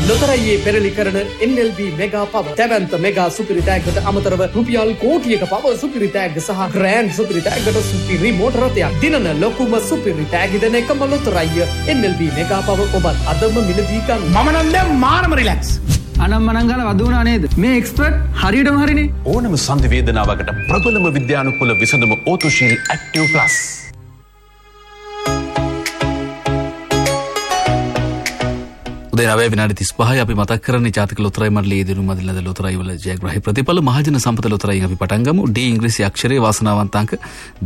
ලොතරැයියේ පෙරලි කරන NLB mega පව දැවැන්ත මෙගා සුපිරි තෑග්ගට අමතරව රුපියල් කෝටියක පව සුපිරි තෑග්ග සහ ග්‍රෑන්ඩ් සුපිරි තෑග්ගට සුපිරි මෝටර රථයක් දිනන ලොකුම සුපිරි තෑග්ග දෙන එකම ලොතරැයිය NLB මෙගා පව ඔබත් අදම මිලදී ගන්න. මම නම් දැන් මාරම රිලැක්ස්. අනම්මනම් ගාලා වදුණා නේද? මේ එක්ස්පර්ට් හරියටම හරිනේ. ඕනම සන්ධි වේදනාවකට ප්‍රබලම විද්‍යානුකූල විසඳුම ඕතුශීල් ඇක්ටිව් ප්ලස්. උදේ 9:35 අපි මතක් කරන්නේ ජාතික ලොතරැයි මණ්ඩලයේ දිනු මදිලද ලොතරැයි වල ජයග්‍රාහී ප්‍රතිඵල මහජන සම්පත ලොතරැයින් අපි පටන් ගමු. D ඉංග්‍රීසි අක්ෂරයේ වාසනාවන්ත අංක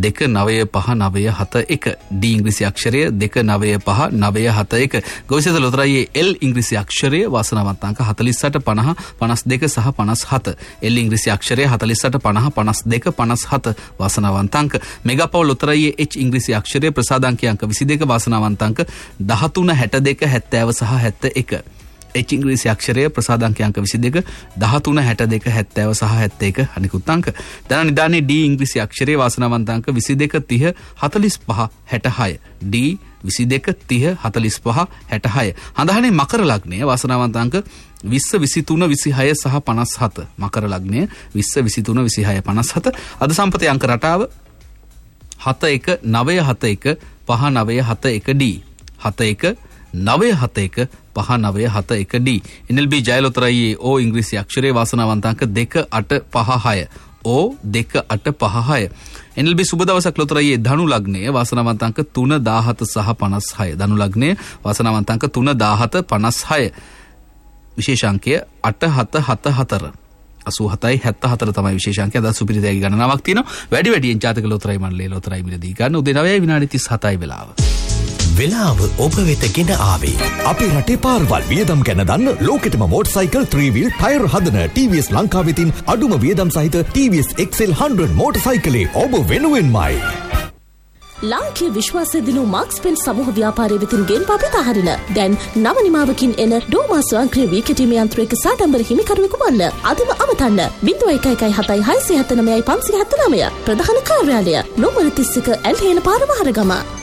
29591. D ඉංග්‍රීසි අක්ෂරය 29591. ගොවිසේද ලොතරැයියේ L ඉංග්‍රීසි අක්ෂරයේ වාසනාවන්ත අංක 48 50 52 සහ 57. L ඉංග්‍රීසි අක්ෂරය 48 50 52 57 වාසනාවන්ත අංක. මෙගාපව් ලොතරැයියේ H ඉංග්‍රීසි අක්ෂරයේ ප්‍රසාදාංකය අංක 22 වාසනාවන්ත අංක 13 62 70 සහ 71. H ඉංග්‍රීසි අක්ෂරය ප්‍රසාදාංක අංක 22 13 62 70 සහ 71 අනිකුත් අංක. දැන් නිදානේ D ඉංග්‍රීසි අක්ෂරයේ වාසනාවන්ත අංක 22 30 45 66. D 22 30 45 66. හඳහනේ මකර ලග්නයේ වාසනාවන්ත අංක 20 23 26 සහ 57. මකර ලග්නයේ 20 23 26 57. අද සම්පතේ අංක රටාව 71 971 5971 D 71 971 5971 D. NLB ජයලොතරැයියේ O ඉංග්‍රීසි අක්ෂරයේ වාසනාවන්ත අංක 2856. O 2856. NLB සුබ දවසක් ලොතරැයියේ ධනු ලග්නයේ වාසනාවන්ත අංක 3 17 සහ 56. ධනු ලග්නයේ වාසනාවන්ත අංක 3 17 56. විශේෂාංකය 8774. 87යි 74 තමයි විශේෂාංකය. අද සුපිරි තෑගි ගණනාවක් තියෙනවා. වැඩි වැඩියෙන් ජාතක ලොතරැයි මණ්ඩලයේ ලොතරැයි මිලදී ගන්න. උදේ 9:37 වෙලාව. වෙලාව ඔබ වෙත ගෙන ආවේ. අපේ රටේ පාරවල් වියදම් ගැන දන්න ලෝකෙටම මෝටර්සයිකල් 3-wheel ටයර් හදන TVS ලංකාව වෙතින් අඩුම වියදම් සහිත TVS XL 100 මෝටර්සයිකලේ ඔබ වෙනුවෙන්මයි. ලාංකීය විශ්වාසය දිනු මාක්ස් පෙන් සමූහ ව්‍යාපාරයේ වෙතින් ගෙන් පපිත හරින. දැන් නව නිමාවකින් එන ඩෝමා ස්වයංක්‍රීය වීකටීමේ යන්ත්‍රයක සාඩම්බර හිමිකරුවෙකු වන්න. අදම අමතන්න 0117 679 579 ප්‍රධාන කාර්යාලය නොමර 31 ඇල්හේන පාර මහරගම.